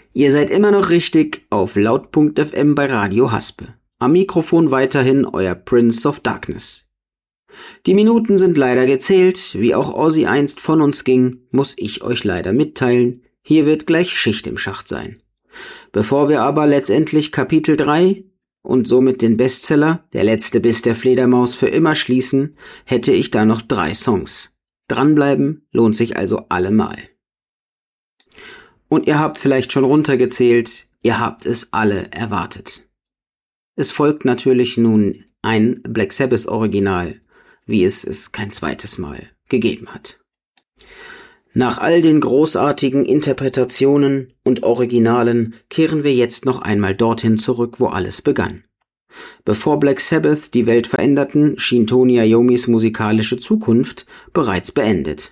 Ihr seid immer noch richtig auf Laut.fm bei Radio Haspe. Am Mikrofon weiterhin euer Prince of Darkness. Die Minuten sind leider gezählt, wie auch Ozzy einst von uns ging, muss ich euch leider mitteilen, hier wird gleich Schicht im Schacht sein. Bevor wir aber letztendlich Kapitel 3 und somit den Bestseller Der letzte Biss der Fledermaus für immer schließen, hätte ich da noch 3 Songs. Dranbleiben lohnt sich also allemal. Und ihr habt vielleicht schon runtergezählt, ihr habt es alle erwartet. Es folgt natürlich nun ein Black Sabbath Original, wie es kein zweites Mal gegeben hat. Nach all den großartigen Interpretationen und Originalen kehren wir jetzt noch einmal dorthin zurück, wo alles begann. Bevor Black Sabbath die Welt veränderten, schien Tony Iommis musikalische Zukunft bereits beendet.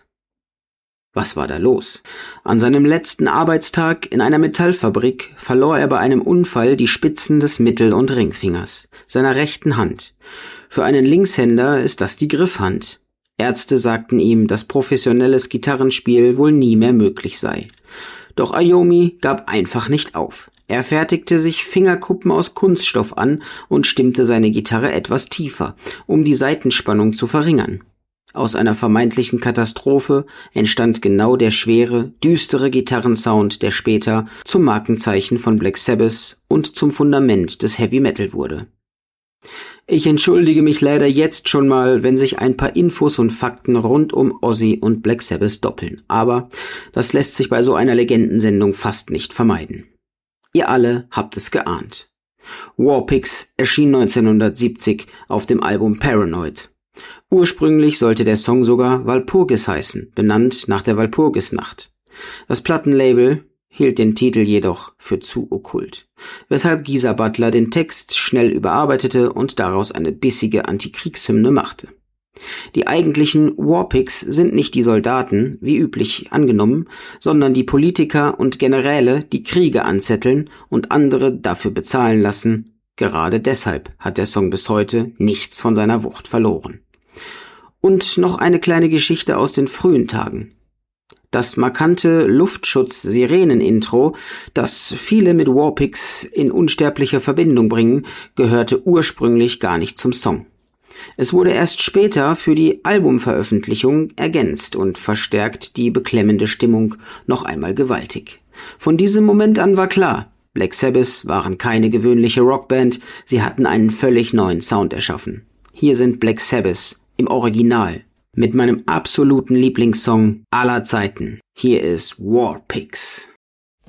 Was war da los? An seinem letzten Arbeitstag in einer Metallfabrik verlor er bei einem Unfall die Spitzen des Mittel- und Ringfingers, seiner rechten Hand. Für einen Linkshänder ist das die Griffhand. Ärzte sagten ihm, dass professionelles Gitarrenspiel wohl nie mehr möglich sei. Doch Iommi gab einfach nicht auf. Er fertigte sich Fingerkuppen aus Kunststoff an und stimmte seine Gitarre etwas tiefer, um die Saitenspannung zu verringern. Aus einer vermeintlichen Katastrophe entstand genau der schwere, düstere Gitarrensound, der später zum Markenzeichen von Black Sabbath und zum Fundament des Heavy Metal wurde. Ich entschuldige mich leider jetzt schon mal, wenn sich ein paar Infos und Fakten rund um Ozzy und Black Sabbath doppeln, aber das lässt sich bei so einer Legendensendung fast nicht vermeiden. Ihr alle habt es geahnt. Warpigs erschien 1970 auf dem Album Paranoid. Ursprünglich sollte der Song sogar Walpurgis heißen, benannt nach der Walpurgisnacht. Das Plattenlabel hielt den Titel jedoch für zu okkult, weshalb Geezer Butler den Text schnell überarbeitete und daraus eine bissige Antikriegshymne machte. Die eigentlichen Warpigs sind nicht die Soldaten, wie üblich angenommen, sondern die Politiker und Generäle, die Kriege anzetteln und andere dafür bezahlen lassen. Gerade deshalb hat der Song bis heute nichts von seiner Wucht verloren. Und noch eine kleine Geschichte aus den frühen Tagen. Das markante Luftschutz-Sirenen-Intro, das viele mit Warpigs in unsterblicher Verbindung bringen, gehörte ursprünglich gar nicht zum Song. Es wurde erst später für die Albumveröffentlichung ergänzt und verstärkt die beklemmende Stimmung noch einmal gewaltig. Von diesem Moment an war klar, Black Sabbath waren keine gewöhnliche Rockband, sie hatten einen völlig neuen Sound erschaffen. Hier sind Black Sabbath im Original mit meinem absoluten Lieblingssong aller Zeiten. Hier ist Warpigs.